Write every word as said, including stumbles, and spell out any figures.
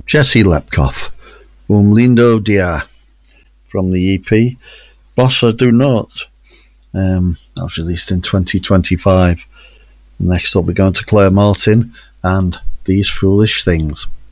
Jesse Lepkoff, Um Lindo Dia, from the E P Bossa Do Not. Um, that was released in twenty twenty-five. Next up, we're going to Claire Martin and These Foolish Things.